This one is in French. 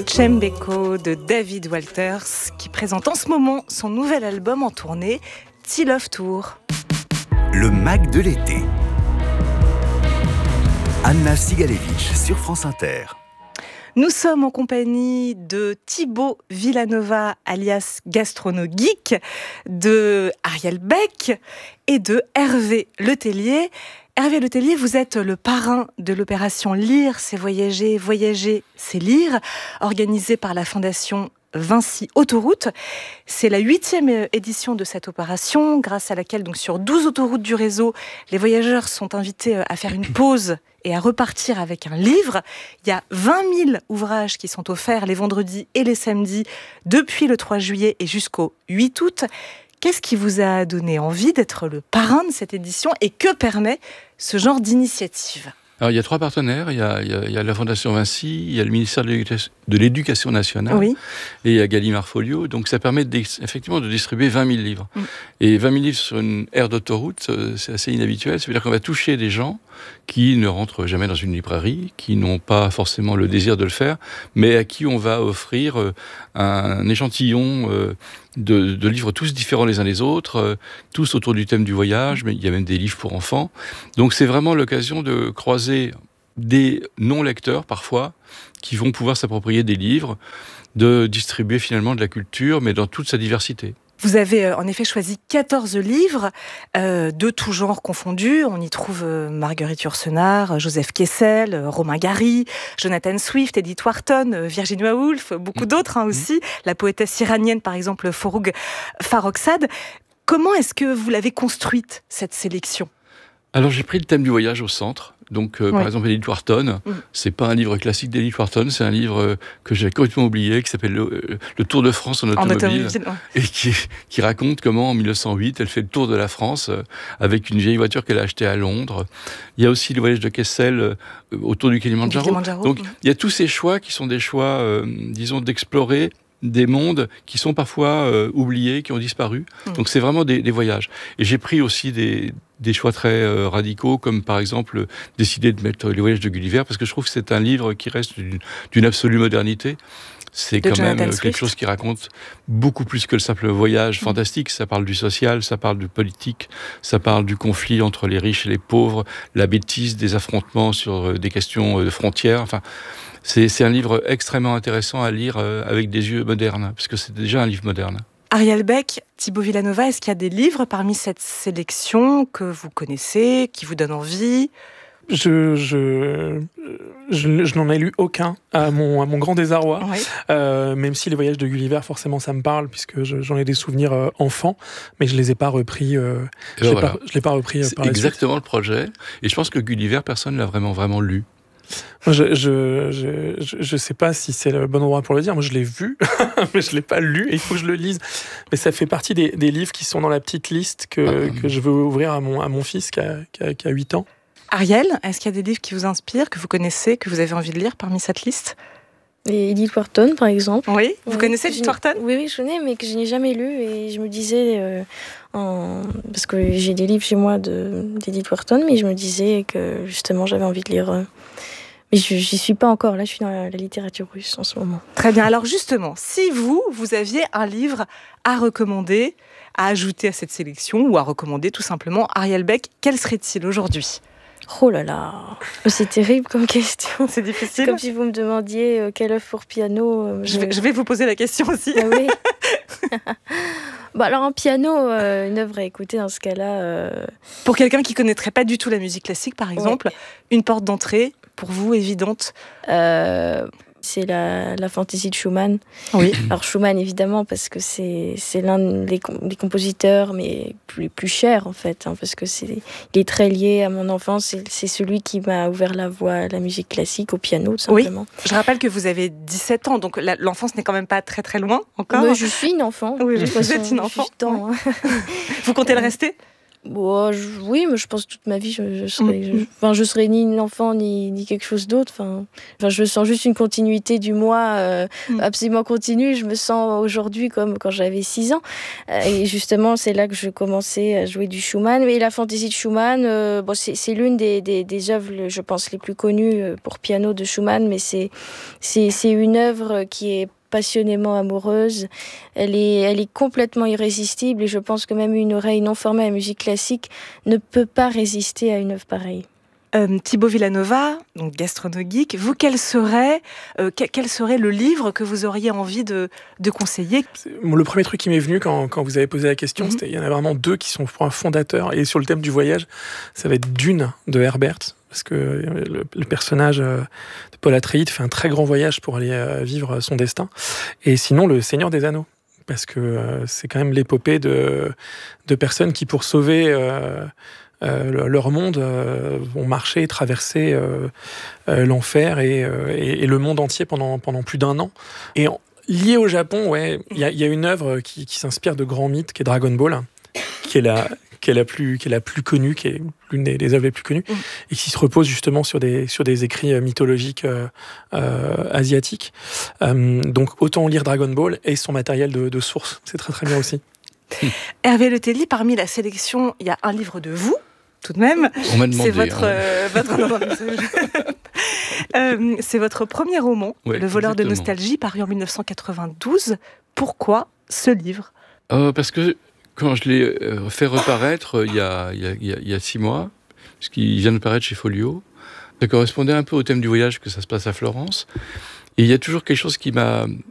Chembeko de David Walters qui présente en ce moment son nouvel album en tournée, Tea Love Tour. Le Mag de l'été. Anna Sigalevitch sur France Inter. Nous sommes en compagnie de Thibaut Villanova, alias Gastrono Geek, de Ariel Beck et de Hervé Letellier. Hervé Letellier, vous êtes le parrain de l'opération Lire, c'est voyager, voyager, c'est lire, organisée par la Fondation Vinci Autoroute. C'est la 8e édition de cette opération, grâce à laquelle, donc, sur 12 autoroutes du réseau, les voyageurs sont invités à faire une pause et à repartir avec un livre. Il y a 20 000 ouvrages qui sont offerts les vendredis et les samedis depuis le 3 juillet et jusqu'au 8 août. Qu'est-ce qui vous a donné envie d'être le parrain de cette édition et que permet ce genre d'initiative ? Alors, il y a 3 partenaires. Il y a la Fondation Vinci, il y a le ministère de l'Éducation nationale, oui, et il y a Gallimard Folio. Donc, ça permet effectivement de distribuer 20 000 livres. Et 20 000 livres sur une aire d'autoroute, c'est assez inhabituel. Ça veut dire qu'on va toucher des gens qui ne rentrent jamais dans une librairie, qui n'ont pas forcément le désir de le faire, mais à qui on va offrir un échantillon de livres tous différents les uns des autres, tous autour du thème du voyage, mais il y a même des livres pour enfants. Donc c'est vraiment l'occasion de croiser des non-lecteurs parfois, qui vont pouvoir s'approprier des livres, de distribuer finalement de la culture, mais dans toute sa diversité. Vous avez en effet choisi 14 livres de tout genre confondus. On y trouve Marguerite Yourcenar, Joseph Kessel, Romain Gary, Jonathan Swift, Edith Wharton, Virginia Woolf, beaucoup d'autres aussi. La poétesse iranienne, par exemple, Forough Farrokhzad. Comment est-ce que vous l'avez construite, cette sélection ? Alors, j'ai pris le thème du voyage au centre. Donc, par exemple, Edith Wharton, c'est pas un livre classique d'Edith Wharton, c'est un livre que j'avais complètement oublié, qui s'appelle le Tour de France en automobile, et qui raconte comment, en 1908, elle fait le tour de la France avec une vieille voiture qu'elle a achetée à Londres. Il y a aussi le voyage de Kessel autour du Kilimandjaro. Donc, il y a tous ces choix qui sont des choix, disons, d'explorer des mondes qui sont parfois oubliés, qui ont disparu. Donc c'est vraiment des voyages. Et j'ai pris aussi des choix très radicaux, comme par exemple décider de mettre les voyages de Gulliver, parce que je trouve que c'est un livre qui reste d'une absolue modernité. C'est quand même quelque chose qui raconte beaucoup plus que le simple voyage fantastique. Ça parle du social, ça parle du politique, ça parle du conflit entre les riches et les pauvres, la bêtise, des affrontements sur des questions de frontières. Enfin, c'est un livre extrêmement intéressant à lire avec des yeux modernes, parce que c'est déjà un livre moderne. Ariel Beck, Thibaut Villanova, est-ce qu'il y a des livres parmi cette sélection que vous connaissez, qui vous donnent envie ? Je n'en ai lu aucun, à mon grand désarroi. Oui. Même si les voyages de Gulliver, forcément, ça me parle, puisque j'en ai des souvenirs enfants, mais je les ai pas repris. Je l'ai pas repris par la suite. C'est exactement le projet. Et je pense que Gulliver, personne l'a vraiment lu. Je sais pas si c'est le bon endroit pour le dire. Moi, je l'ai vu, mais je l'ai pas lu. Et il faut que je le lise. Mais ça fait partie des livres qui sont dans la petite liste que je veux ouvrir à mon fils qui a 8 ans. Ariel, est-ce qu'il y a des livres qui vous inspirent, que vous connaissez, que vous avez envie de lire parmi cette liste ? Et Edith Wharton, par exemple. Oui, vous connaissez Edith Wharton ? Oui, je connais, mais que je n'ai jamais lu. Et je me disais, parce que j'ai des livres chez moi d'Edith Wharton, mais je me disais que justement j'avais envie de lire. Mais je n'y suis pas encore, là je suis dans la littérature russe en ce moment. Très bien, alors justement, si vous aviez un livre à recommander, à ajouter à cette sélection, ou à recommander tout simplement Ariel Beck, quel serait-il aujourd'hui ? Oh là là, c'est terrible comme question. C'est difficile. C'est comme si vous me demandiez quelle œuvre pour piano. Je vais vous poser la question aussi. Ah oui. Alors en piano, une œuvre à écouter dans ce cas-là. Pour quelqu'un qui connaîtrait pas du tout la musique classique, par exemple, une porte d'entrée pour vous évidente. C'est la fantaisie de Schumann. Oui. Alors Schumann, évidemment, parce que c'est l'un des compositeurs mais les plus chers, en fait, parce que il est très lié à mon enfance. C'est celui qui m'a ouvert la voie à la musique classique, au piano, tout simplement. Oui. Je rappelle que vous avez 17 ans, donc l'enfance n'est quand même pas très très loin encore. Mais je suis une enfant. Oui, vous êtes une enfant. Vous comptez le rester ? Oui, mais je pense que toute ma vie, je serai ni une enfant ni quelque chose d'autre. Je sens juste une continuité du moi absolument continue. Je me sens aujourd'hui comme quand j'avais 6 ans. Et justement, c'est là que je commençais à jouer du Schumann. Mais la fantaisie de Schumann, c'est l'une des œuvres, je pense, les plus connues pour piano de Schumann. Mais c'est une œuvre qui est passionnément amoureuse, elle est complètement irrésistible et je pense que même une oreille non formée à la musique classique ne peut pas résister à une œuvre pareille. Thibaut Vilanova, donc gastronogeek, vous, quel serait le livre que vous auriez envie de conseiller ? Le premier truc qui m'est venu quand vous avez posé la question, c'était il y en a vraiment 2 qui sont fondateurs et sur le thème du voyage, ça va être Dune de Herbert. Parce que le personnage de Paul Atreides fait un très grand voyage pour aller vivre son destin. Et sinon, le Seigneur des Anneaux. Parce que c'est quand même l'épopée de personnes qui, pour sauver leur monde, vont marcher et traverser l'enfer et le monde entier pendant plus d'1 an. Et lié au Japon, il y a une œuvre qui s'inspire de grands mythes, qui est Dragon Ball, qui est la plus connue, qui est l'une des œuvres les plus connues, et qui se repose justement sur des écrits mythologiques asiatiques. Donc autant lire Dragon Ball et son matériel de source, c'est très très bien aussi. Hervé Le Tellier, parmi la sélection, il y a un livre de vous, tout de même. On m'a demandé. C'est votre premier roman, Le voleur de nostalgie, paru en 1992. Pourquoi ce livre ? Parce que quand je l'ai fait reparaître il y a 6 mois, puisqu'il vient de paraître chez Folio, ça correspondait un peu au thème du voyage, que ça se passe à Florence. Et il y a toujours quelque chose qui m'a